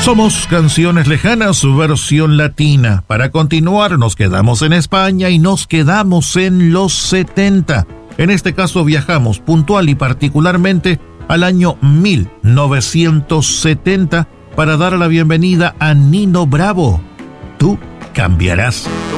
Somos Canciones Lejanas, versión latina. Para continuar, nos quedamos en España y nos quedamos en los 70. En este caso viajamos puntual y particularmente al año 1970 para dar la bienvenida a Nino Bravo. Tú cambiarás.